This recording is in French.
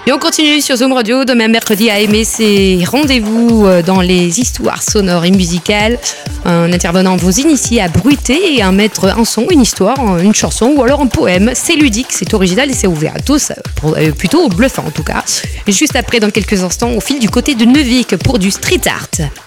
Et on continue sur Zoom Radio, demain mercredi, à aimer ces rendez-vous dans les histoires sonores et musicales. Un intervenant vous initie à bruiter et à mettre un son, une histoire, une chanson ou alors un poème. C'est ludique, c'est original et c'est ouvert à tous, plutôt bluffant en tout cas. Et juste après, dans quelques instants, on file du côté de Neuvik pour du street art.